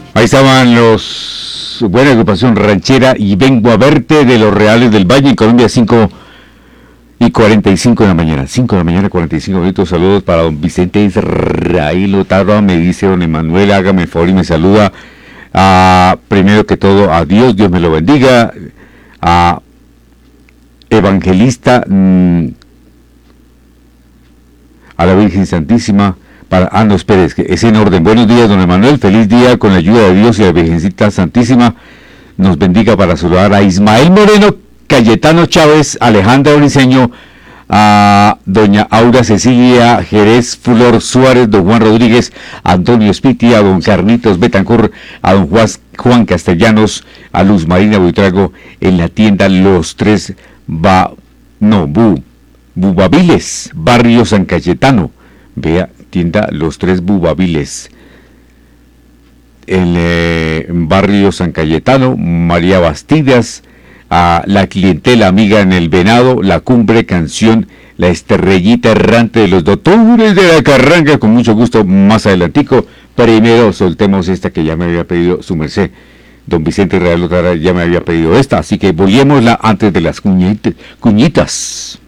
Ahí estaban los buena agrupación ranchera y vengo a verte de los Reales del Valle en Colombia, 5:45 de la mañana. 5 de la mañana, 45 minutos. Saludos para don Vicente Israel Otarra. Me dice don Emanuel, hágame el favor y me saluda. Primero que todo, a Dios, Dios me lo bendiga. A Evangelista, a la Virgen Santísima. No, espere, es en orden. Buenos días, don Emanuel. Feliz día, con la ayuda de Dios y la Virgencita Santísima. Nos bendiga, para saludar a Ismael Moreno, Cayetano Chávez, Alejandra Briceño, a doña Aura Cecilia Jerez Flor Suárez, don Juan Rodríguez, Antonio Spiti, a don Carlitos Betancur, a don Juan Castellanos, a Luz Marina Buitrago, en la tienda Los Tres Bubaviles, barrio San Cayetano. Vea, tienda Los Tres Bubaviles, en barrio San Cayetano. María Bastidas, a la clientela amiga en el Venado, la Cumbre Canción, la estrellita errante de los doctores de la Carranga, con mucho gusto más adelantico. Primero soltemos esta que ya me había pedido su merced, don Vicente Real Otara, ya me había pedido esta, así que volvémosla antes de las cuñitas.